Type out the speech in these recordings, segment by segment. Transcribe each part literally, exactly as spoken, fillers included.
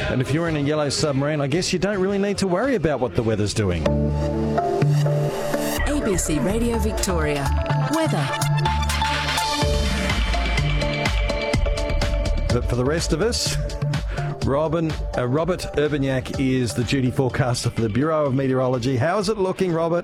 And if you're in a yellow submarine, I guess you don't really need to worry about what the weather's doing. A B C Radio Victoria. Weather. But for the rest of us, Robin, uh, Robert Urbaniak is the duty forecaster for the Bureau of Meteorology. How's it looking, Robert?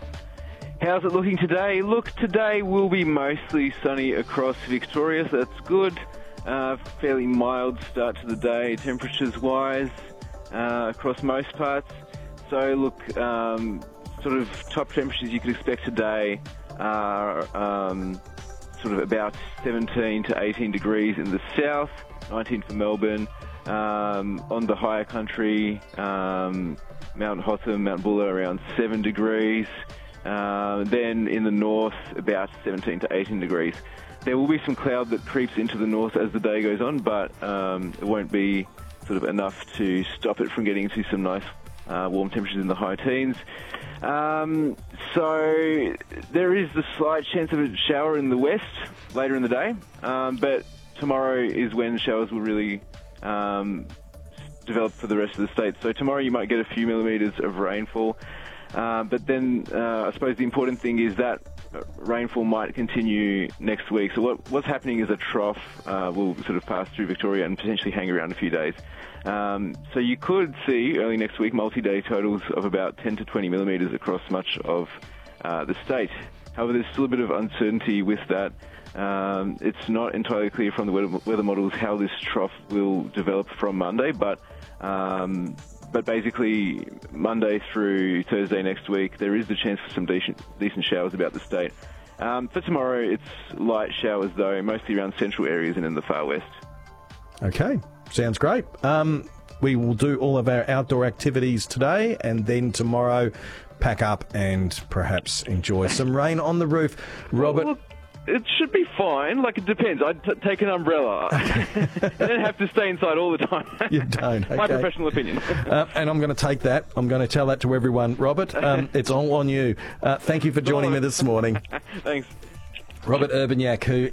How's it looking today? Look, today will be mostly sunny across Victoria, so that's good. Uh, fairly mild start to the day, temperatures-wise, uh, across most parts. So, look, um, sort of top temperatures you could expect today are um, sort of about seventeen to eighteen degrees in the south, nineteen for Melbourne. Um, on the higher country, um, Mount Hotham, Mount Buller, around seven degrees. Uh, then in the north, about seventeen to eighteen degrees. There will be some cloud that creeps into the north as the day goes on, but um, it won't be sort of enough to stop it from getting to some nice uh, warm temperatures in the high teens. Um, so there is the slight chance of a shower in the west later in the day, um, but tomorrow is when showers will really um, develop for the rest of the state. So tomorrow you might get a few millimetres of rainfall. Uh, but then uh, I suppose the important thing is that rainfall might continue next week. So what, what's happening is a trough uh, will sort of pass through Victoria and potentially hang around a few days. Um, so you could see early next week multi-day totals of about ten to twenty millimetres across much of uh, the state. However, there's still a bit of uncertainty with that. Um, it's not entirely clear from the weather, weather models how this trough will develop from Monday, but um, But basically, Monday through Thursday next week, there is the chance for some decent, decent showers about the state. Um, for tomorrow, it's light showers, though, mostly around central areas and in the far west. Okay, sounds great. Um, we will do all of our outdoor activities today, and then tomorrow, pack up and perhaps enjoy some rain on the roof. Robert... Well, it should be fine. Like, it depends. I'd t- take an umbrella. I don't have to stay inside all the time. You don't. Okay. My professional opinion. uh, and I'm going to take that. I'm going to tell that to everyone. Robert, um, it's all on you. Uh, thank you for joining me this morning. Thanks. Robert Urbaniak, who